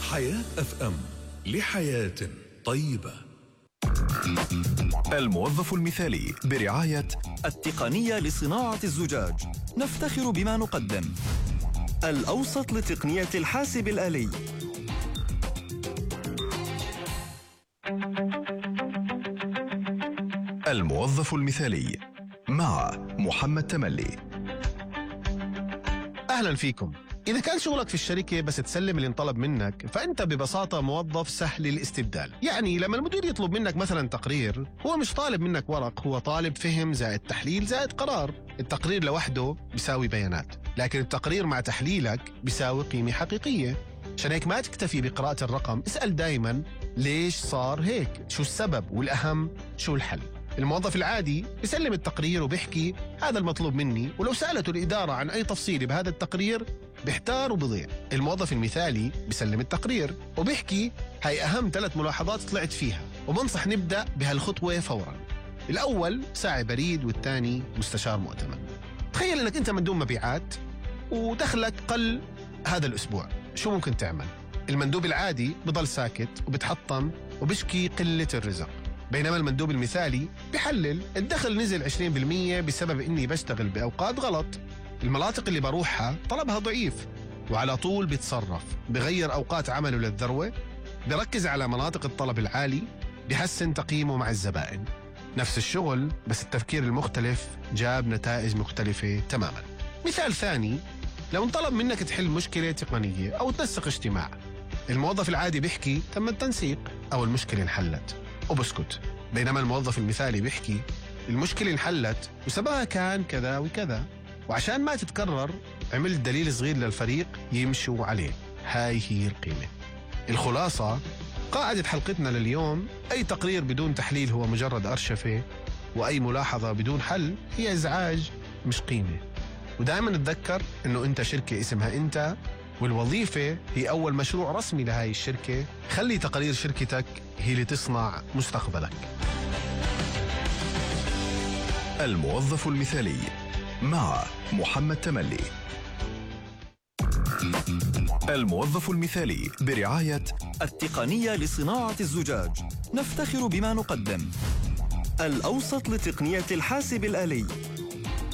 حياة اف ام، لحياة طيبة. الموظف المثالي برعاية التقنية لصناعة الزجاج. نفتخر بما نقدم. الأوسط لتقنية الحاسب الآلي. الموظف المثالي مع محمد تملي. أهلا فيكم. إذا كان شغلك في الشركة بس تسلم اللي انطلب منك، فأنت ببساطة موظف سهل الاستبدال. يعني لما المدير يطلب منك مثلا تقرير، هو مش طالب منك ورق، هو طالب فهم زائد تحليل زائد قرار. التقرير لوحده بيساوي بيانات، لكن التقرير مع تحليلك بيساوي قيمة حقيقية. عشان هيك ما تكتفي بقراءة الرقم، اسأل دايما ليش صار هيك، شو السبب، والأهم شو الحل. الموظف العادي بيسلم التقرير وبيحكي هذا المطلوب مني، ولو سألته الإدارة عن أي تفصيل بهذا التقرير بيحتار وبضيع. الموظف المثالي بيسلم التقرير وبيحكي هاي أهم 3 ملاحظات طلعت فيها، وبنصح نبدأ بهالخطوة فورا. الأول ساعي بريد، والثاني مستشار مؤتمن. تخيل أنك أنت مندوب مبيعات ودخلك قل هذا الأسبوع، شو ممكن تعمل؟ المندوب العادي بضل ساكت وبتحطم وبشكي قلة الرزق، بينما المندوب المثالي بحلل الدخل نزل 20% بسبب إني بشتغل بأوقات غلط، المناطق اللي بروحها طلبها ضعيف، وعلى طول بيتصرف، بغير أوقات عمله للذروة، بركز على مناطق الطلب العالي، بحسن تقييمه مع الزبائن. نفس الشغل بس التفكير المختلف جاب نتائج مختلفة تماما. مثال ثاني، لو انطلب منك تحل مشكلة تقنية أو تنسق اجتماع، الموظف العادي بيحكي تم التنسيق أو المشكلة انحلت وبسكت، بينما الموظف المثالي بيحكي المشكلة انحلت وسببها كان كذا وكذا، وعشان ما تتكرر عملت دليل صغير للفريق يمشوا عليه. هاي هي القيمة. الخلاصة، قاعدة حلقتنا لليوم، أي تقرير بدون تحليل هو مجرد أرشفة، وأي ملاحظة بدون حل هي إزعاج مش قيمة. ودائما نتذكر إنه أنت شركة اسمها أنت، والوظيفة هي أول مشروع رسمي لهاي الشركة. خلي تقارير شركتك هي اللي تصنع مستقبلك. الموظف المثالي مع محمد تملي. الموظف المثالي برعاية التقنية لصناعة الزجاج. نفتخر بما نقدم. الأوسط لتقنية الحاسب الآلي.